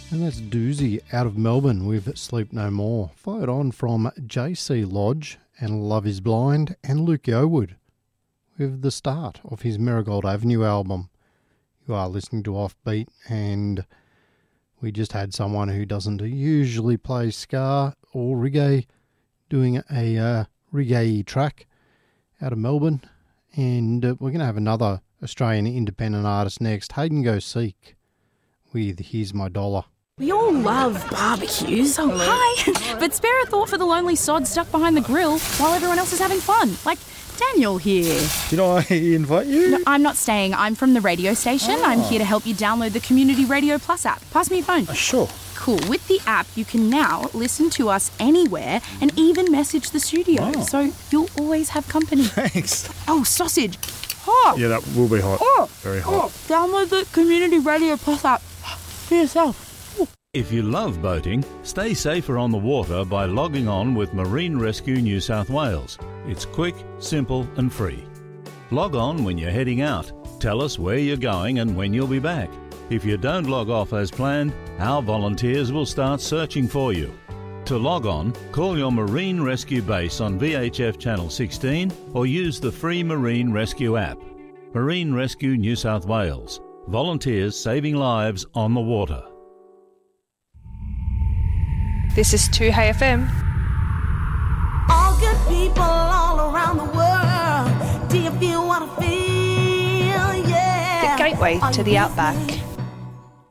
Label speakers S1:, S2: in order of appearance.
S1: And that's Doozy out of Melbourne with Sleep No More. Followed on from JC Lodge and Love Is Blind and Luke Yeowood with the start of his Marigold Avenue album. You are listening to Offbeat, and we just had someone who doesn't usually play ska or reggae doing a reggae track out of Melbourne. And we're going to have another Australian independent artist next, Hayden Go Seek, with Here's My Dollar.
S2: We all love barbecues. Oh, hi. But spare a thought for the lonely sod stuck behind the grill while everyone else is having fun. Like Daniel here.
S3: Did I invite you?
S2: No, I'm not staying. I'm from the radio station. Oh. I'm here to help you download the Community Radio Plus app. Pass me your phone.
S3: Sure.
S2: Cool. With the app, you can now listen to us anywhere and even message the studio. Oh. So you'll always have company.
S3: Thanks.
S2: Oh, sausage. Hot.
S3: Yeah, that will be hot.
S2: Oh.
S3: Very hot.
S2: Oh. Download the Community Radio Plus app for yourself.
S4: If you love boating, stay safer on the water by logging on with Marine Rescue New South Wales. It's quick, simple and free. Log on when you're heading out. Tell us where you're going and when you'll be back. If you don't log off as planned, our volunteers will start searching for you. To log on, call your Marine Rescue base on VHF Channel 16 or use the free Marine Rescue app. Marine Rescue New South Wales. Volunteers saving lives on the water.
S5: This is 2Hey FM.
S6: All good people all around the world. Do you feel what I feel? Yeah.
S5: The gateway to the outback.